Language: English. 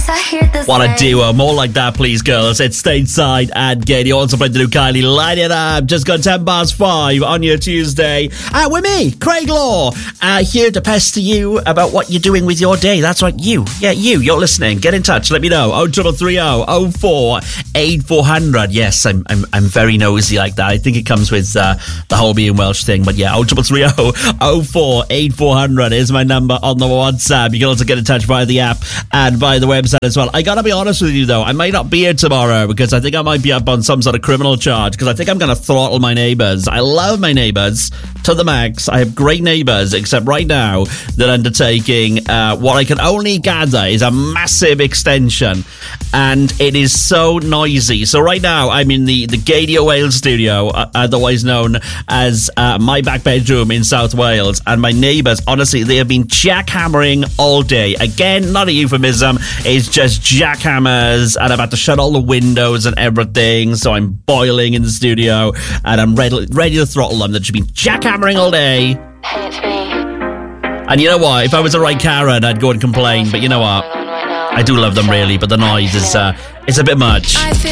Want a duo? More like that, please, girls. It's Stateside and Katie. Also played the new Kylie. Light it up. Just got 5:10 on your Tuesday. With me, Craig Law, here to pester you about what you're doing with your day. That's right, you. Yeah, you're listening. Get in touch. Let me know. 0330 04 8400. Yes, I'm very nosy like that. I think it comes with the whole being Welsh thing. But yeah, 0330 04 8400 is my number on the WhatsApp. You can also get in touch via the app and via the website as well. I gotta be honest with you though, I might not be here tomorrow because I think I might be up on some sort of criminal charge because I think I'm gonna throttle my neighbours. I love my neighbours to the max. I have great neighbours, except right now they're undertaking what I can only gather is a massive extension, and it is so noisy. So right now I'm in the Gadio Wales studio, otherwise known as my back bedroom in South Wales, and my neighbours, honestly, they have been jackhammering all day. Again, not a euphemism, it's just jackhammers, and I've had to shut all the windows and everything, so I'm boiling in the studio, and I'm ready to throttle them. They've just been jackhammering all day. And you know what? If I was the right Karen, I'd go and complain, but you know what? I do love them really, but the noise is it's a bit much.